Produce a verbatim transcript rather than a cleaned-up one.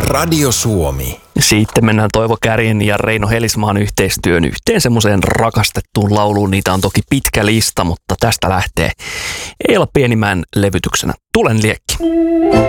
Radio Suomi. Sitten mennään Toivo Kärjen ja Reino Helismaan yhteistyön yhteen semmoiseen rakastettuun lauluun. Niitä on toki pitkä lista, mutta tästä lähtee Eila Pienimäen levytyksenä Tulen liekki.